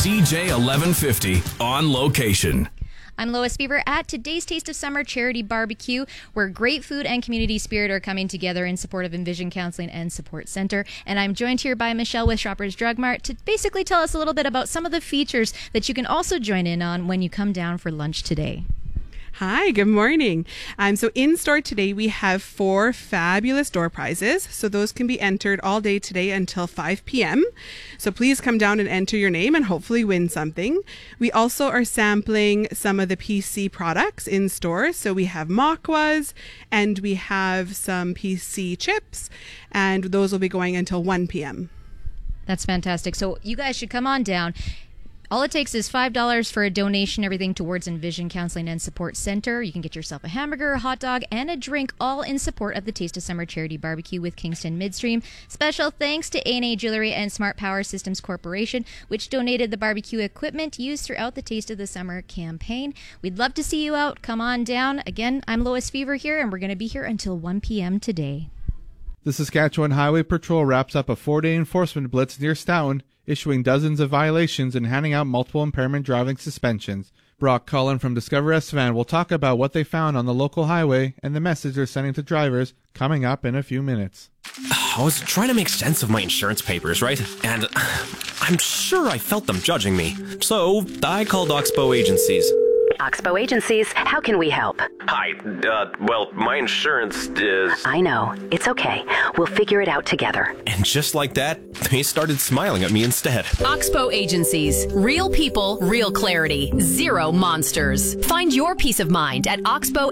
CJ 1150 on location. I'm Lois Beaver at today's Taste of Summer Charity Barbecue, where great food and community spirit are coming together in support of Envision Counseling and Support Center. And I'm joined here by Michelle with Shoppers Drug Mart to basically tell us a little bit about some of the features that you can also join in on when you come down for lunch today. Hi, good morning. So in store today, we have 4 fabulous door prizes. So those can be entered all day today until 5 p.m. So please come down and enter your name and hopefully win something. We also are sampling some of the PC products in store. So we have Makwas and we have some PC chips, and those will be going until 1 p.m. That's fantastic. So you guys should come on down. All it takes is $5 for a donation, everything towards Envision Counseling and Support Center. You can get yourself a hamburger, a hot dog, and a drink, all in support of the Taste of Summer Charity Barbecue with Kingston Midstream. Special thanks to A&A Jewelry and Smart Power Systems Corporation, which donated the barbecue equipment used throughout the Taste of the Summer campaign. We'd love to see you out. Come on down. Again, I'm Lois Fever here, and we're going to be here until 1 p.m. today. The Saskatchewan Highway Patrol wraps up a 4-day enforcement blitz near Stoughton, issuing dozens of violations and handing out multiple impairment driving suspensions. Brock Cullen from Discover Estevan will talk about what they found on the local highway and the message they're sending to drivers coming up in a few minutes. I was trying to make sense of my insurance papers, right? And I'm sure I felt them judging me. So I called Oxbow Agencies. Oxbow Agencies, how can we help? Hi, well, my insurance is... I know. It's okay. We'll figure it out together. And just like that, they started smiling at me instead. Oxbow Agencies. Real people, real clarity. Zero monsters. Find your peace of mind at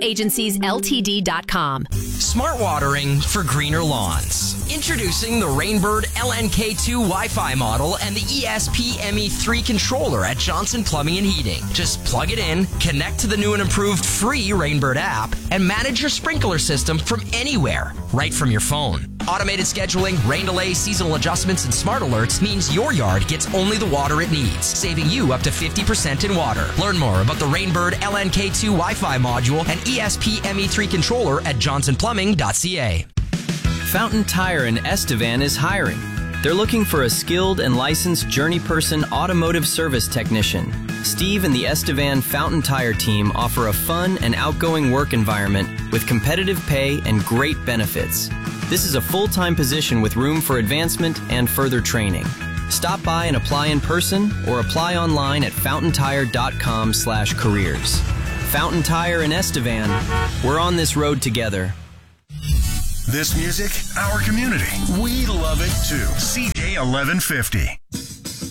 oxbowagenciesltd.com. Smart watering for greener lawns. Introducing the Rainbird LNK2 Wi-Fi model and the ESP ME3 controller at Johnson Plumbing and Heating. Just plug it in, connect to the new and improved free Rainbird app, and manage your sprinkler system from anywhere, right from your phone. Automated scheduling, rain delay, seasonal adjustments, and smart alerts means your yard gets only the water it needs, saving you up to 50% in water. Learn more about the Rainbird LNK2 Wi-Fi module and ESP ME3 controller at johnsonplumbing.ca. Fountain Tire in Estevan is hiring. They're looking for a skilled and licensed journey person automotive service technician. Steve and the Estevan Fountain Tire team offer a fun and outgoing work environment with competitive pay and great benefits. This is a full-time position with room for advancement and further training. Stop by and apply in person or apply online at fountaintire.com/careers. Fountain Tire in Estevan. We're on this road together. This music, our community. We love it too. CJ 1150.